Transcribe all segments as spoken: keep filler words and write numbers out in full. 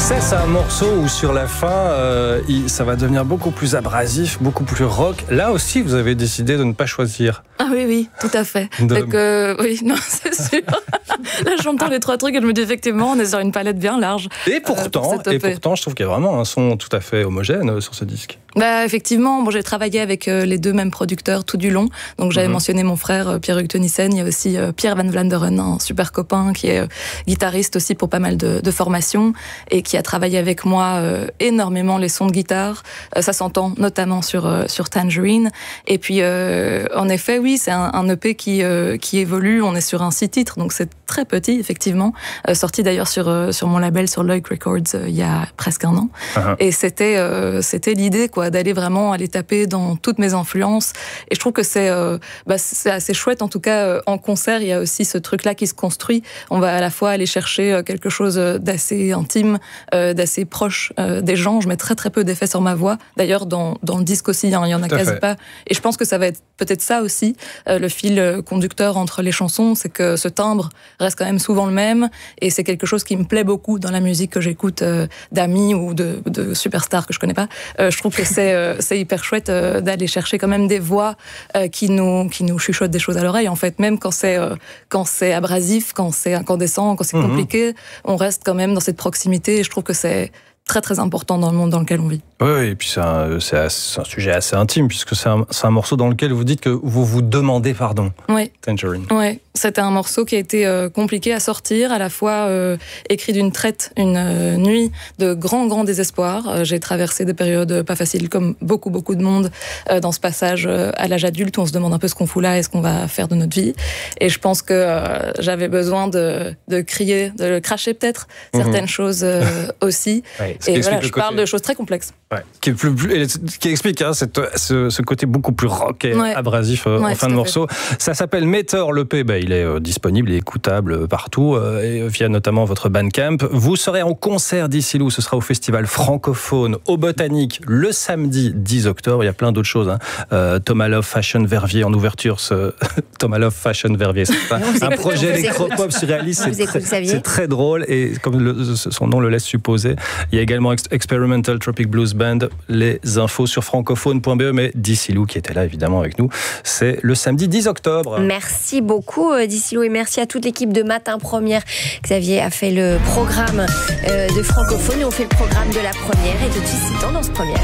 Ça, c'est un morceau où sur la fin, euh, il, ça va devenir beaucoup plus abrasif, beaucoup plus rock. Là aussi, vous avez décidé de ne pas choisir. Ah oui, oui, tout à fait. Donc, euh, oui, non, c'est sûr. Là, j'entends les trois trucs et je me dis effectivement, on est sur une palette bien large. Et pourtant, euh, et pourtant je trouve qu'il y a vraiment un son tout à fait homogène sur ce disque. Bah, effectivement, bon, j'ai travaillé avec euh, les deux mêmes producteurs tout du long. Donc, j'avais mm-hmm. mentionné mon frère euh, Pierre-Hugues Tenissen. Il y a aussi euh, Pierre Van Vlanderen, un super copain qui est euh, guitariste aussi pour pas mal de, de formations et qui a travaillé avec moi euh, énormément les sons de guitare. Euh, ça s'entend notamment sur euh, sur Tangerine. Et puis, euh, en effet, oui, c'est un, un E P qui euh, qui évolue. On est sur un six titres, donc c'est très petit, effectivement. Euh, sorti d'ailleurs sur euh, sur mon label, sur Loic Records, euh, il y a presque un an. Uh-huh. Et c'était euh, c'était l'idée, quoi, d'aller vraiment aller taper dans toutes mes influences. Et je trouve que c'est euh, bah, c'est assez chouette. En tout cas, euh, en concert, il y a aussi ce truc-là qui se construit. On va à la fois aller chercher quelque chose d'assez intime, euh, d'assez proche euh, des gens. Je mets très très peu d'effets sur ma voix. D'ailleurs, dans dans le disque aussi, hein, il y en a quasi fait. pas. Et je pense que ça va être peut-être ça aussi, euh, le fil conducteur entre les chansons, c'est que ce timbre reste quand même souvent le même. Et c'est quelque chose qui me plaît beaucoup dans la musique que j'écoute euh, d'amis ou de, de superstars que je connais pas. Euh, je trouve que c'est euh, c'est hyper chouette euh, d'aller chercher quand même des voix euh, qui nous qui nous chuchotent des choses à l'oreille. En fait, même quand c'est euh, quand c'est abrasif, quand c'est incandescent, quand c'est mmh. compliqué, on reste quand même dans cette proximité. Et je trouve que c'est très très important dans le monde dans lequel on vit. Oui, et puis c'est un, c'est un, c'est un sujet assez intime, puisque c'est un, c'est un morceau dans lequel vous dites que vous vous demandez pardon. Oui. Tangerine. Oui, c'était un morceau qui a été euh, compliqué à sortir, à la fois euh, écrit d'une traite, une euh, nuit de grand, grand désespoir. Euh, j'ai traversé des périodes pas faciles, comme beaucoup, beaucoup de monde, euh, dans ce passage euh, à l'âge adulte, où on se demande un peu ce qu'on fout là et ce qu'on va faire de notre vie. Et je pense que euh, j'avais besoin de, de crier, de cracher peut-être, mm-hmm. certaines choses euh, aussi. Ouais, et voilà, je côté... parle de choses très complexes. Ouais. Qui, est plus, plus, qui explique hein, cette, ce, ce côté beaucoup plus rock et ouais. abrasif euh, ouais, en fin de morceau. Fait. Ça s'appelle Meteor, l'E P. Bah, il est euh, disponible, il est écoutable partout, euh, et via notamment votre Bandcamp. Vous serez en concert d'ici là, ce sera au Festival francophone au Botanique le samedi dix octobre. Il y a plein d'autres choses. Hein. Euh, Thomas Love Fashion Verviers en ouverture. Ce... Thomas Love Fashion Verviers, c'est pas un écoute, projet électropop surréaliste. C'est, écoute, très, c'est très drôle et comme le, son nom le laisse supposer. Il y a également Experimental Tropic Blues Band. Les infos sur francophone point b e, mais Dicilou qui était là évidemment avec nous, c'est le samedi dix octobre. Merci beaucoup Dicilou et merci à toute l'équipe de Matin Première. Xavier a fait le programme de francophone et on fait le programme de la première et tout de suite c'est Tendance Première.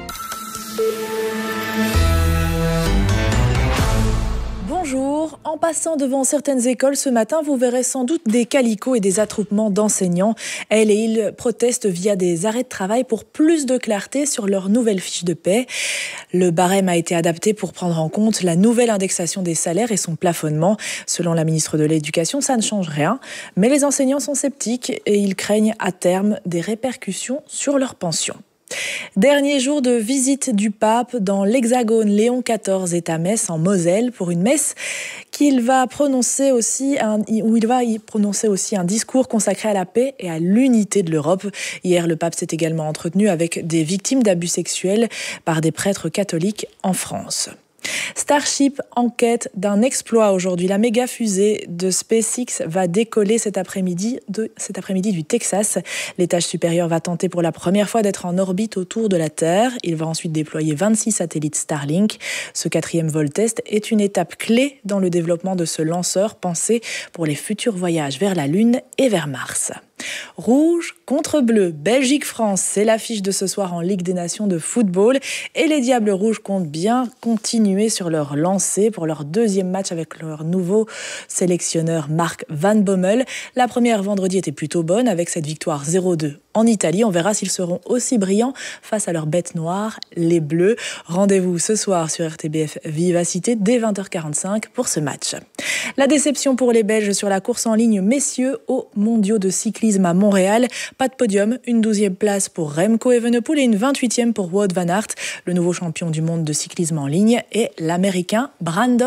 Bonjour, en passant devant certaines écoles ce matin, vous verrez sans doute des calicots et des attroupements d'enseignants. Elles et ils protestent via des arrêts de travail pour plus de clarté sur leur nouvelle fiche de paie. Le barème a été adapté pour prendre en compte la nouvelle indexation des salaires et son plafonnement. Selon la ministre de l'Éducation, ça ne change rien. Mais les enseignants sont sceptiques et ils craignent à terme des répercussions sur leur pension. Dernier jour de visite du pape dans l'Hexagone. Léon quatorze est à Metz, en Moselle, pour une messe qu'il va prononcer aussi un, où il va y prononcer aussi un discours consacré à la paix et à l'unité de l'Europe. Hier, le pape s'est également entretenu avec des victimes d'abus sexuels par des prêtres catholiques en France. Starship en quête d'un exploit aujourd'hui. La méga fusée de SpaceX va décoller cet après-midi, de, cet après-midi du Texas. L'étage supérieur va tenter pour la première fois d'être en orbite autour de la Terre. Il va ensuite déployer vingt-six satellites Starlink. Ce quatrième vol test est une étape clé dans le développement de ce lanceur pensé pour les futurs voyages vers la Lune et vers Mars. Rouge contre bleu, Belgique-France, c'est l'affiche de ce soir en Ligue des Nations de football. Et les Diables Rouges comptent bien continuer sur leur lancée pour leur deuxième match avec leur nouveau sélectionneur Mark Van Bommel. La première vendredi était plutôt bonne avec cette victoire zéro deux en Italie. On verra s'ils seront aussi brillants face à leur bête noire, les Bleus. Rendez-vous ce soir sur R T B F Vivacité dès vingt heures quarante-cinq pour ce match. La déception pour les Belges sur la course en ligne messieurs aux mondiaux de cyclisme à Montréal. Pas de podium, une douzième place pour Remco Evenepoel et une vingt-huitième pour Wout van Aert. Le nouveau champion du monde de cyclisme en ligne est l'Américain Brandon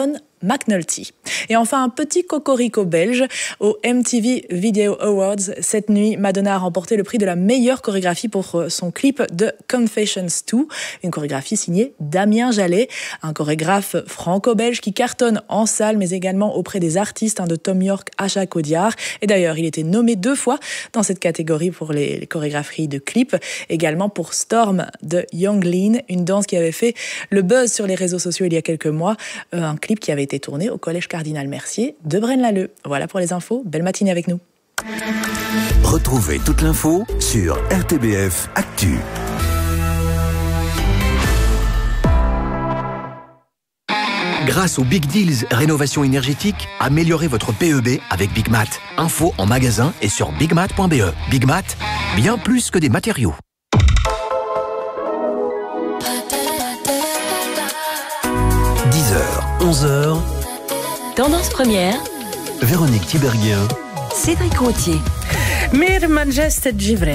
McNulty. Et enfin, un petit cocorico belge au M T V Video Awards. Cette nuit, Madonna a remporté le prix de la meilleure chorégraphie pour son clip de Confessions deux, une chorégraphie signée Damien Jallet, un chorégraphe franco-belge qui cartonne en salle, mais également auprès des artistes, hein, de Tom York à Jacques Audiard. Et d'ailleurs, il était nommé deux fois dans cette catégorie pour les, les chorégraphies de clips, également pour Storm de Young Lean, une danse qui avait fait le buzz sur les réseaux sociaux il y a quelques mois, euh, un clip qui avait été tourné au Collège Cardinal Mercier de Braine-l'Alleud. Voilà pour les infos, belle matinée avec nous. Retrouvez toute l'info sur R T B F Actu. Grâce aux Big Deals Rénovation énergétique, améliorez votre P E B avec Big Mat. Info en magasin et sur big mat point b e. Big Mat, bien plus que des matériaux. dix heures, onze heures. Tendance première. Véronique Tiberghien. Cédric Rottier. Mir Majesté Givré.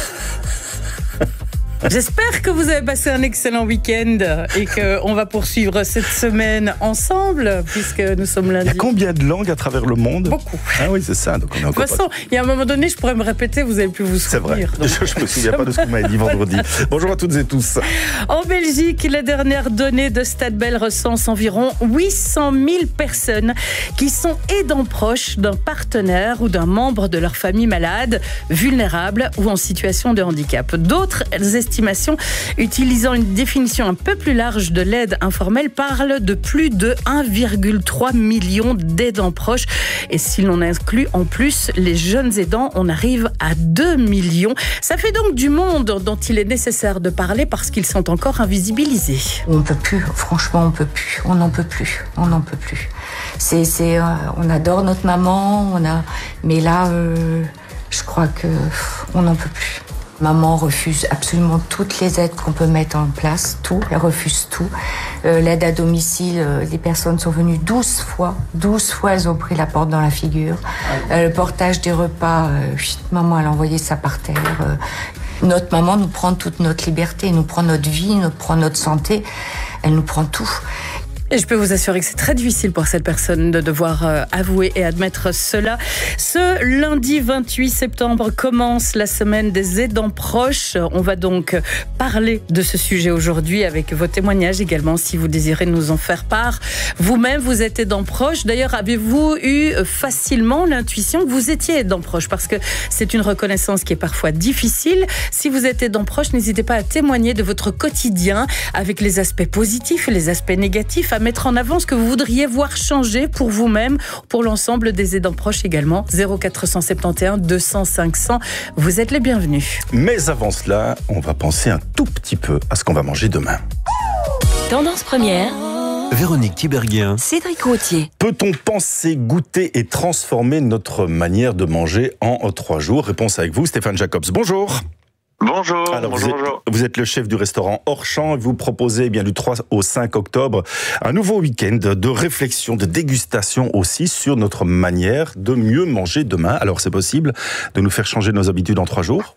J'espère que vous avez passé un excellent week-end et qu'on va poursuivre cette semaine ensemble, puisque nous sommes lundi. Il y a combien de langues à travers le monde? Beaucoup. Ah oui, c'est ça. Donc on est de toute façon, il y a un moment donné, je pourrais me répéter, vous avez pu vous souvenir. C'est vrai. Donc... Je ne me souviens pas de ce qu'on m'avait dit vendredi. Bonjour à toutes et tous. En Belgique, la dernière donnée de Stadbel recense environ huit cent mille personnes qui sont aidants proches d'un partenaire ou d'un membre de leur famille malade, vulnérable ou en situation de handicap. D'autres estimations utilisant une définition un peu plus large de l'aide informelle parlent de plus de un virgule trois million d'aidants proches. Et si l'on inclut en plus les jeunes aidants, on arrive à deux millions. Ça fait donc du monde dont il est nécessaire de parler parce qu'ils sont encore invisibilisés. On peut plus, franchement on peut plus, on n'en peut plus, on n'en peut plus. C'est, c'est, euh, on adore notre maman, on a, mais là, euh, je crois que pff, on n'en peut plus. Maman refuse absolument toutes les aides qu'on peut mettre en place, tout, elle refuse tout. Euh, l'aide à domicile, euh, les personnes sont venues douze fois, douze fois elles ont pris la porte dans la figure. Euh, le portage des repas, euh, chut, maman elle a envoyé ça par terre. Euh, notre maman nous prend toute notre liberté, nous prend notre vie, nous prend notre santé, elle nous prend tout. Et je peux vous assurer que c'est très difficile pour cette personne de devoir euh, avouer et admettre cela. Ce lundi vingt-huit septembre commence la semaine des aidants proches. On va donc parler de ce sujet aujourd'hui avec vos témoignages également si vous désirez nous en faire part. Vous-même, vous êtes aidant proche. D'ailleurs, avez-vous eu facilement l'intuition que vous étiez aidant proche? Parce que c'est une reconnaissance qui est parfois difficile. Si vous êtes aidant proche, n'hésitez pas à témoigner de votre quotidien avec les aspects positifs et les aspects négatifs, à mettre en avant ce que vous voudriez voir changer pour vous-même, pour l'ensemble des aidants proches également. zéro quatre cent soixante et onze deux cents cinq cents. Vous êtes les bienvenus. Mais avant cela, on va penser un tout petit peu à ce qu'on va manger demain. Tendance première. Véronique Tiberghien. Cédric Rottier. Peut-on penser, goûter et transformer notre manière de manger en trois jours? Réponse avec vous, Stéphane Jacobs. Bonjour. Bonjour, Alors, bonjour, vous, êtes, bonjour. vous êtes le chef du restaurant Hors-Champ et vous proposez eh bien, du trois au cinq octobre un nouveau week-end de réflexion, de dégustation aussi sur notre manière de mieux manger demain. Alors c'est possible de nous faire changer nos habitudes en trois jours?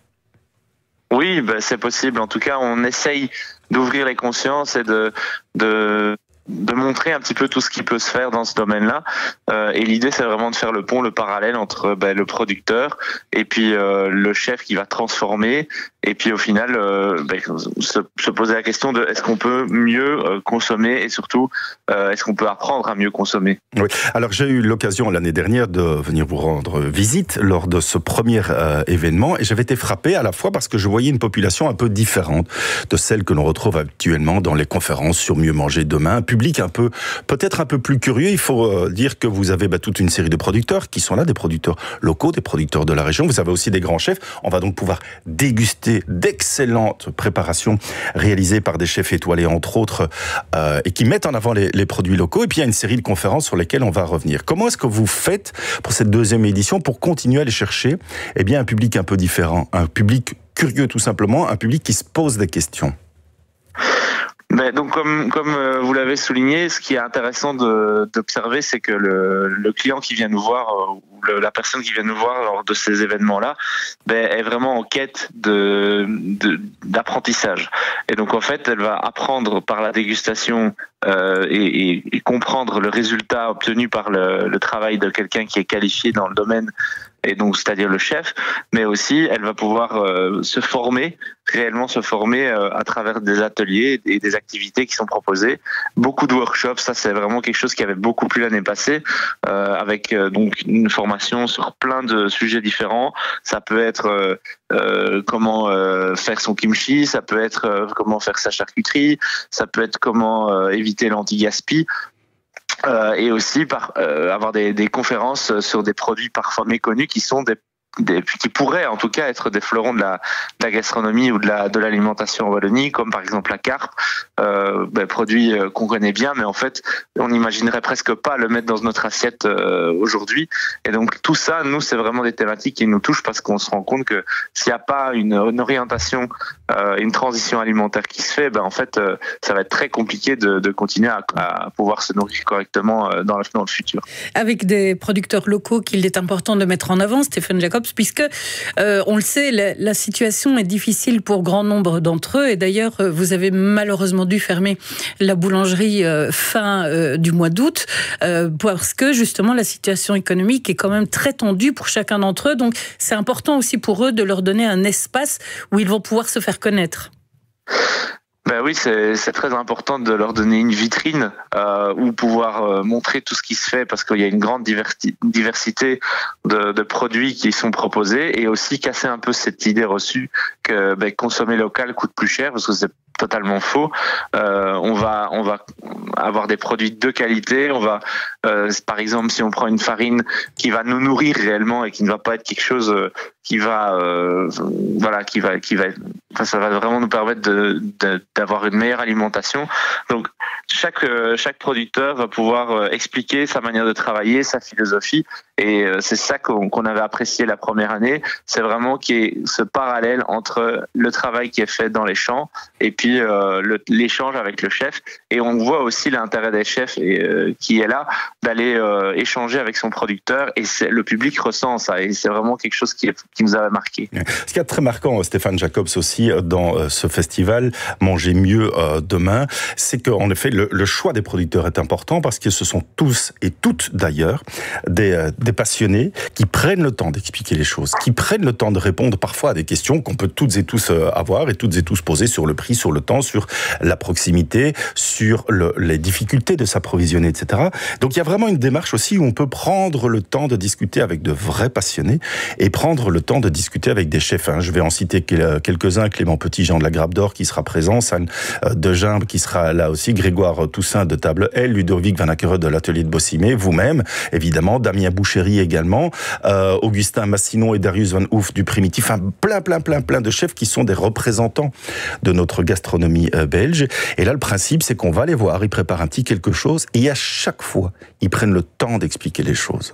Oui, ben, c'est possible. En tout cas, on essaye d'ouvrir les consciences et de... de... de montrer un petit peu tout ce qui peut se faire dans ce domaine-là. Euh, et l'idée, c'est vraiment de faire le pont, le parallèle entre ben, le producteur et puis euh, le chef qui va transformer. Et puis au final, euh, ben, se, se poser la question de est-ce qu'on peut mieux euh, consommer et surtout, euh, est-ce qu'on peut apprendre à mieux consommer? Oui. Alors j'ai eu l'occasion l'année dernière de venir vous rendre visite lors de ce premier euh, événement et j'avais été frappé à la fois parce que je voyais une population un peu différente de celle que l'on retrouve actuellement dans les conférences sur mieux manger demain. Public un peu, peut-être un peu plus curieux. Il faut euh, dire que vous avez bah, toute une série de producteurs qui sont là, des producteurs locaux, des producteurs de la région. Vous avez aussi des grands chefs. On va donc pouvoir déguster d'excellentes préparations réalisées par des chefs étoilés, entre autres, euh, et qui mettent en avant les, les produits locaux. Et puis, il y a une série de conférences sur lesquelles on va revenir. Comment est-ce que vous faites pour cette deuxième édition pour continuer à aller chercher eh bien, un public un peu différent, un public curieux tout simplement, un public qui se pose des questions? Mais donc comme comme euh, vous l'avez souligné, ce qui est intéressant de, d'observer, c'est que le, le client qui vient nous voir euh, le, la personne qui vient nous voir lors de ces événements-là ben, est vraiment en quête de, de, d'apprentissage. Et donc en fait, elle va apprendre par la dégustation euh, et, et, et comprendre le résultat obtenu par le, le travail de quelqu'un qui est qualifié dans le domaine, et donc c'est-à-dire le chef, mais aussi elle va pouvoir euh, se former, réellement se former euh, à travers des ateliers et des activités qui sont proposées. Beaucoup de workshops, ça c'est vraiment quelque chose qui avait beaucoup plu l'année passée, euh, avec euh, donc une formation sur plein de sujets différents. Ça peut être euh, euh, comment euh, faire son kimchi, ça peut être euh, comment faire sa charcuterie, ça peut être comment euh, éviter l'anti-gaspi. Euh, et aussi par euh, avoir des, des conférences sur des produits parfois méconnus qui sont des Des, qui pourraient en tout cas être des fleurons de la, de la gastronomie ou de la de l'alimentation en Wallonie, comme par exemple la carpe, euh, ben, produit euh, qu'on connaît bien, mais en fait on n'imaginerait presque pas le mettre dans notre assiette euh, aujourd'hui. Et donc tout ça, nous, c'est vraiment des thématiques qui nous touchent parce qu'on se rend compte que s'il n'y a pas une, une orientation, euh, une transition alimentaire qui se fait, ben en fait euh, ça va être très compliqué de, de continuer à, à pouvoir se nourrir correctement euh, dans, le, dans le futur. Avec des producteurs locaux qu'il est important de mettre en avant, Stéphane Jacobs, puisque, euh, on le sait, la, la situation est difficile pour grand nombre d'entre eux. Et d'ailleurs, vous avez malheureusement dû fermer la boulangerie euh, fin euh, du mois d'août, euh, parce que justement, la situation économique est quand même très tendue pour chacun d'entre eux. Donc, c'est important aussi pour eux de leur donner un espace où ils vont pouvoir se faire connaître. Ben oui, c'est, c'est très important de leur donner une vitrine euh, où pouvoir euh, montrer tout ce qui se fait, parce qu'il y a une grande diversi- diversité de, de produits qui sont proposés, et aussi casser un peu cette idée reçue que ben, consommer local coûte plus cher, parce que c'est totalement faux. Euh, on va on va avoir des produits de qualité. On va euh, par exemple, si on prend une farine qui va nous nourrir réellement et qui ne va pas être quelque chose qui va euh, voilà qui va qui va enfin, ça va vraiment nous permettre de, de d'avoir une meilleure alimentation. Donc chaque chaque producteur va pouvoir expliquer sa manière de travailler, sa philosophie, et c'est ça qu'on, qu'on avait apprécié la première année. C'est vraiment qu'il y ait ce parallèle entre le travail qui est fait dans les champs et puis euh, le, l'échange avec le chef. Et on voit aussi l'intérêt des chefs et, euh, qui est là d'aller euh, échanger avec son producteur, et c'est, le public ressent ça, et c'est vraiment quelque chose qui, est, qui nous a marqué. Ce qui est très marquant, Stéphane Jacobs, aussi dans ce festival Manger mieux demain, c'est qu'en effet le, le choix des producteurs est important, parce que ce sont tous et toutes d'ailleurs des, des passionnés qui prennent le temps d'expliquer les choses, qui prennent le temps de répondre parfois à des questions qu'on peut toutes et tous avoir et toutes et tous poser sur le prix, sur le temps, sur la proximité, sur le, les difficultés de s'approvisionner, et cetera. Donc il y a vraiment une démarche aussi où on peut prendre le temps de discuter avec de vrais passionnés et prendre le temps de discuter avec des chefs. Je vais en citer quelques-uns: Clément Petit-Jean de la Grappe d'Or qui sera présent, San Degimbre qui sera là aussi, Grégoire Toussaint de Table L, Ludovic Van Ackere de l'Atelier de Bossimé, vous-même, évidemment, Damien Boucherie également, euh, Augustin Massinon et Darius Van Ouf du Primitif, enfin, plein, plein, plein, plein de chefs qui sont des représentants de notre gastronomie euh, belge. Et là, le principe, c'est qu'on va les voir, ils préparent un petit quelque chose, et à chaque fois, ils prennent le temps d'expliquer les choses.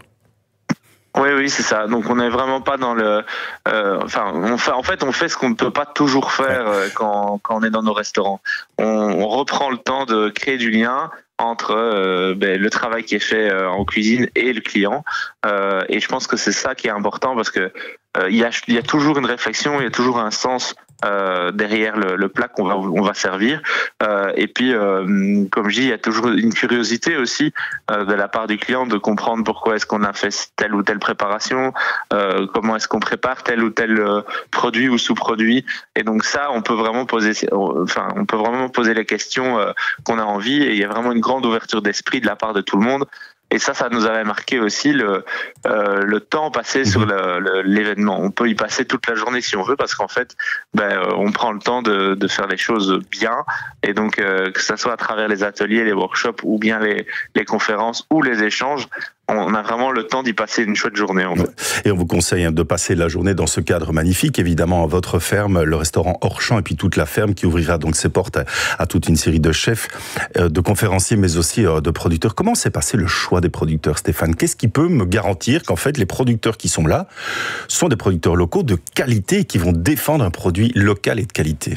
Oui, oui, c'est ça. Donc, on n'est vraiment pas dans le. Euh, enfin, on fait, en fait, on fait ce qu'on ne peut pas toujours faire euh, quand, quand on est dans nos restaurants. On, on reprend le temps de créer du lien entre euh, ben, le travail qui est fait euh, en cuisine et le client. Euh, et je pense que c'est ça qui est important, parce que euh, il y a, il y a toujours une réflexion, il y a toujours un sens euh, derrière le, le plat qu'on va on va servir. Euh, et puis, euh, comme je dis, il y a toujours une curiosité aussi euh, de la part du client de comprendre pourquoi est-ce qu'on a fait telle ou telle préparation, euh, comment est-ce qu'on prépare tel ou tel euh, produit ou sous-produit. Et donc ça, on peut vraiment poser, enfin, on peut vraiment poser les questions euh, qu'on a envie. Et il y a vraiment une grande ouverture d'esprit de la part de tout le monde. Et ça, ça nous avait marqué aussi le, euh, le temps passé sur le, le, l'événement. On peut y passer toute la journée si on veut, parce qu'en fait, ben, on prend le temps de, de faire les choses bien. Et donc, euh, que ça soit à travers les ateliers, les workshops, ou bien les, les conférences ou les échanges, on a vraiment le temps d'y passer une chouette journée. En fait. Et on vous conseille de passer la journée dans ce cadre magnifique, évidemment, à votre ferme, le restaurant Hors-Champ, et puis toute la ferme qui ouvrira donc ses portes à, à toute une série de chefs, de conférenciers, mais aussi de producteurs. Comment s'est passé le choix des producteurs, Stéphane? Qu'est-ce qui peut me garantir qu'en fait, les producteurs qui sont là sont des producteurs locaux de qualité, qui vont défendre un produit local et de qualité?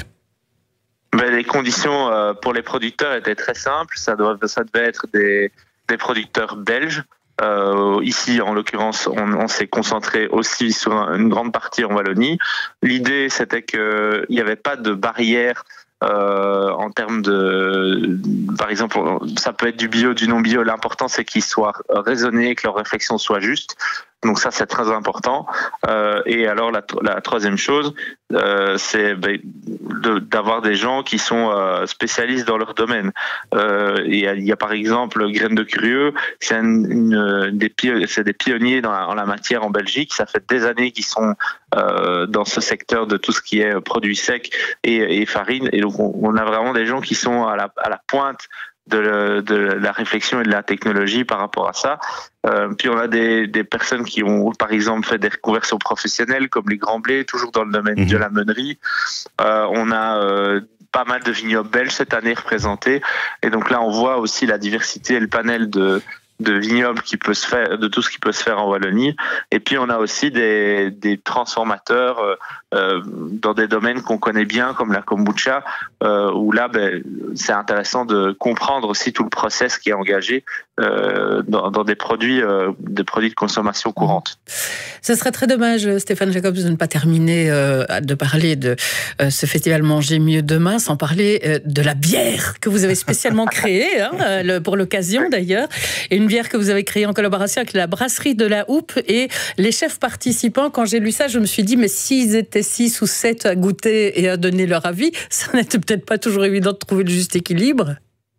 Ben, les conditions pour les producteurs étaient très simples. Ça, doit, ça devait être des, des producteurs belges. Euh, ici, en l'occurrence, on, on s'est concentré aussi sur une grande partie en Wallonie. L'idée, c'était qu'il n'y avait pas de barrière euh, en termes de... Par exemple, ça peut être du bio, du non-bio. L'important, c'est qu'ils soient raisonnés, que leur réflexion soit juste. Donc ça, c'est très important. Euh, et alors, la, la troisième chose, euh, c'est ben, de, d'avoir des gens qui sont euh, spécialistes dans leur domaine. Euh, il, y a, il y a par exemple Graines de Curieux, c'est, une, une, des, pionniers, c'est des pionniers dans la, en la matière en Belgique. Ça fait des années qu'ils sont euh, dans ce secteur de tout ce qui est produits secs et, et farine. Et donc, on, on a vraiment des gens qui sont à la, à la pointe de, de la réflexion et de la technologie par rapport à ça. Euh, puis on a des, des personnes qui ont par exemple fait des reconversions professionnelles comme les Grands Blés, toujours dans le domaine mmh. de la meunerie. Euh, on a euh, pas mal de vignobles belges cette année représentés, et donc là on voit aussi la diversité et le panel de de vignobles qui peut se faire, de tout ce qui peut se faire en Wallonie. Et puis on a aussi des, des transformateurs euh, dans des domaines qu'on connaît bien, comme la kombucha, euh, où là, ben, c'est intéressant de comprendre aussi tout le process qui est engagé euh, dans, dans des produits, euh, des produits de consommation courante. Ce serait très dommage, Stéphane Jacobs, de ne pas terminer euh, de parler de euh, ce festival Manger mieux demain sans parler euh, de la bière que vous avez spécialement créée hein, le, pour l'occasion d'ailleurs, et une bière que vous avez créée en collaboration avec la brasserie de la Houppe et les chefs participants. Quand j'ai lu ça, je me suis dit, mais s'ils étaient six ou sept à goûter et à donner leur avis, ça n'était peut-être pas toujours évident de trouver le juste équilibre.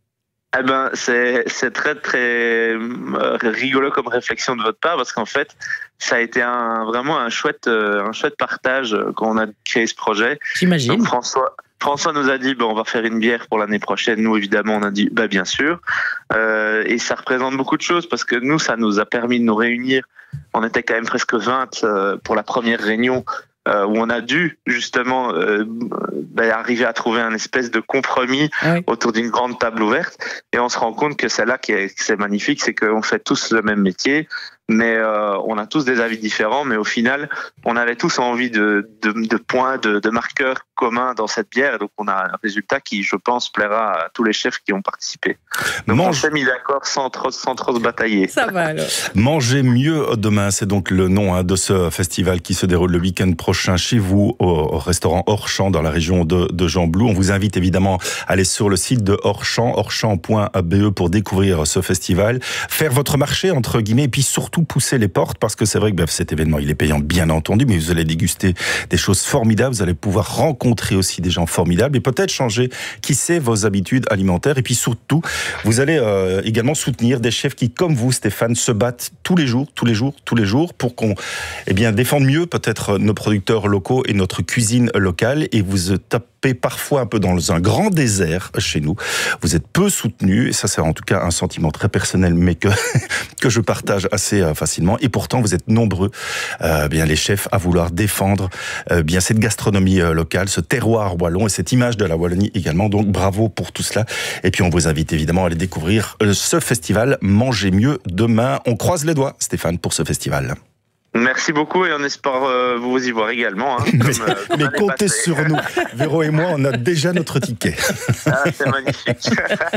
Eh ben, c'est, c'est très, très rigolo comme réflexion de votre part, parce qu'en fait, ça a été un, vraiment un chouette, un chouette partage quand on a créé ce projet. J'imagine. Donc, François, François nous a dit, ben, on va faire une bière pour l'année prochaine. Nous, évidemment, on a dit, bah, bien sûr. Euh, et ça représente beaucoup de choses, parce que nous, ça nous a permis de nous réunir. On était quand même presque vingt euh, pour la première réunion. Euh, où on a dû justement euh, bah, arriver à trouver un espèce de compromis oui. autour d'une grande table ouverte, et on se rend compte que c'est là qui est, que c'est magnifique, c'est qu'on fait tous le même métier, mais euh, on a tous des avis différents, mais au final on avait tous envie de, de, de points, de, de marqueurs communs dans cette bière, et donc on a un résultat qui, je pense, plaira à tous les chefs qui ont participé. Donc Mange... on s'est mis d'accord sans trop, sans trop se batailler. Ça va alors. Manger mieux demain, c'est donc le nom hein, de ce festival qui se déroule le week-end prochain chez vous au restaurant Orchamps dans la région de, de Gembloux. On vous invite évidemment à aller sur le site de Orchamps, orchamps point b e pour découvrir ce festival, faire votre marché entre guillemets, et puis surtout pousser les portes, parce que c'est vrai que ben, cet événement il est payant bien entendu, mais vous allez déguster des choses formidables, vous allez pouvoir rencontrer aussi des gens formidables et peut-être changer, qui sait, vos habitudes alimentaires, et puis surtout vous allez euh, également soutenir des chefs qui, comme vous Stéphane, se battent tous les jours, tous les jours, tous les jours pour qu'on eh bien, défende mieux peut-être nos producteurs locaux et notre cuisine locale, et vous tapez parfois un peu dans un grand désert chez nous. Vous êtes peu soutenus, et ça c'est en tout cas un sentiment très personnel, mais que, que je partage assez euh, facilement, et pourtant vous êtes nombreux, euh, bien les chefs, à vouloir défendre euh, bien cette gastronomie euh, locale, ce terroir wallon et cette image de la Wallonie également, donc bravo pour tout cela. Et puis on vous invite évidemment à aller découvrir euh, ce festival Manger mieux demain. On croise les doigts, Stéphane, pour ce festival. Merci beaucoup, et on espère euh, vous y voir également. Hein, mais comme, euh, comme mais comptez passée. Sur nous. Véro et moi, on a déjà notre ticket. Ah, c'est magnifique.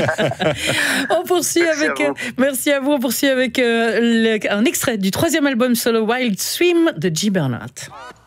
On poursuit merci avec... À merci à vous. On poursuit avec euh, le, un extrait du troisième album solo Wild Swim de G. Bernard.